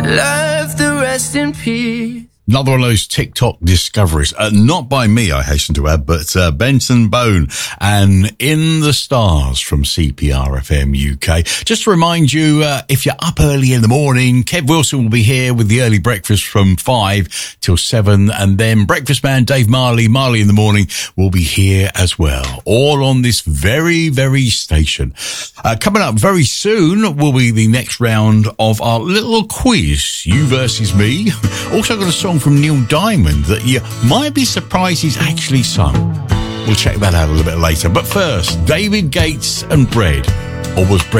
left the rest in peace. Another one of those TikTok discoveries. Not by me, I hasten to add, but Benson Bone and In the Stars from CPR FM UK. Just to remind you, if you're up early in the morning, Kev Wilson will be here with the early breakfast from 5 till 7. And then breakfast man Dave Marley in the morning, will be here as well. All on this very, very station. Coming up very soon will be the next round of our little quiz, You versus Me. Also got a song from Neil Diamond that you might be surprised he's actually sung. We'll check that out a little bit later. But first, David Gates and Bread. Or was Bread